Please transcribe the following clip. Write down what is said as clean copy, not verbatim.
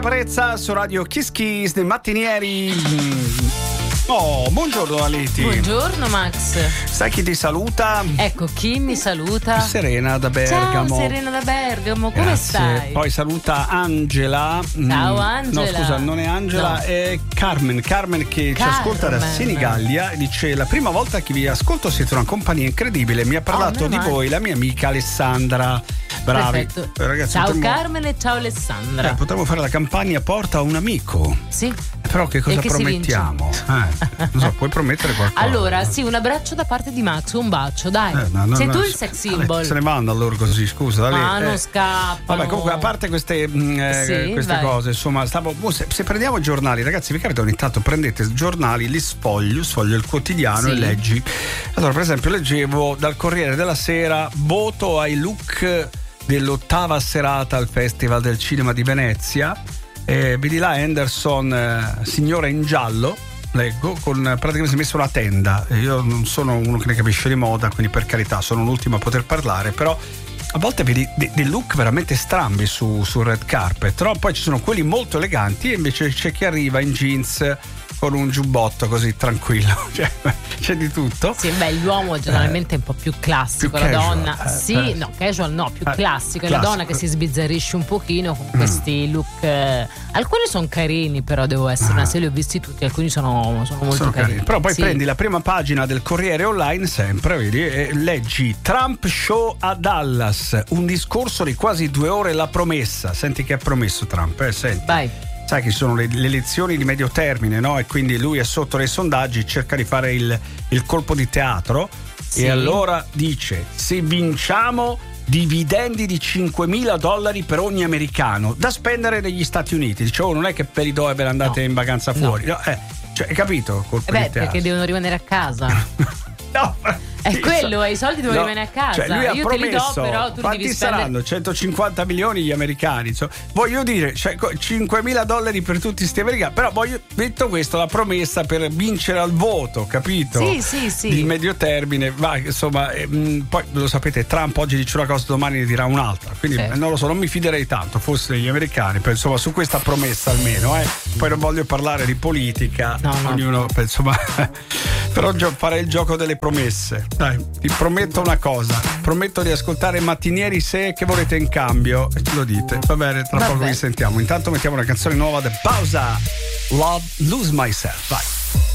Brezza su Radio Kiss Kiss dei mattinieri. Oh, buongiorno Aleti. Buongiorno Max. Sai chi ti saluta? Ecco, chi mi saluta? Serena da Bergamo. Ciao Serena da Bergamo, come Grazie. stai? Poi saluta Angela. Ciao Angela. No, scusa, non è Angela, No. è Carmen che ci ascolta da Senigallia. Dice: la prima volta che vi ascolto siete una compagnia incredibile. Mi ha parlato di voi la mia amica Alessandra. Bravi. Perfetto. Ragazzi, ciao Carmen e ciao Alessandra. Potremmo fare la campagna Porta un amico. Sì. Però che cosa promettiamo? Non so, puoi promettere qualcosa? Allora, sì, un abbraccio da parte di Max, un bacio, dai. Sei tu il sex symbol. Se ne vanno allora così, scusa. Non scappano. Vabbè, comunque, a parte queste cose, insomma, se prendiamo i giornali, ragazzi, vi capita ogni tanto, prendete i giornali, li sfoglio il quotidiano e leggi. Allora, per esempio, leggevo dal Corriere della Sera: voto ai look dell'8ª serata al Festival del Cinema di Venezia. Vedi là Anderson, signora in giallo, leggo, con praticamente si è messo una tenda. Io non sono uno che ne capisce di moda, quindi per carità sono l'ultimo a poter parlare, però a volte vedi dei look veramente strambi sul red carpet, però poi ci sono quelli molto eleganti e invece c'è chi arriva in jeans con un giubbotto così tranquillo, cioè, c'è di tutto. Sì, beh, l'uomo generalmente è un po' più classico, la donna casual no, più classico, è la donna che si sbizzarrisce un pochino con questi look. Alcuni sono carini, però devo essere una, se li ho visti tutti, alcuni sono molto carini. Però poi prendi la prima pagina del Corriere Online, sempre, vedi, e leggi: Trump show a Dallas, un discorso di quasi 2 ore, la promessa. Senti che ha promesso Trump, senti. Vai. Sai che ci sono le elezioni di medio termine, no? E quindi lui è sotto nei sondaggi, cerca di fare il colpo di teatro. Sì. E allora dice: se vinciamo, dividendi di $5.000 per ogni americano da spendere negli Stati Uniti. Dice: non è che per i dove ve ne andate in vacanza fuori. No. Cioè, hai capito? Colpo di teatro. Perché devono rimanere a casa. No, è quello, i soldi devono rimanere a casa. Cioè lui ha io promesso, te li do, però tu quanti devi saranno? 150 milioni gli americani, voglio dire, cioè, $5.000 per tutti sti americani. Però detto questo, la promessa per vincere al voto, capito? Sì. Di medio termine, va, insomma, poi lo sapete, Trump oggi dice una cosa, domani ne dirà un'altra, quindi non lo so, non mi fiderei tanto, forse gli americani, insomma, su questa promessa almeno, poi non voglio parlare di politica, ognuno, insomma, però farei il gioco delle promesse. Dai, vi prometto una cosa, prometto di ascoltare i mattinieri se che volete in cambio e ce lo dite, va bene, tra poco vi sentiamo. Intanto mettiamo una canzone nuova da Pausa, Lose Myself, vai.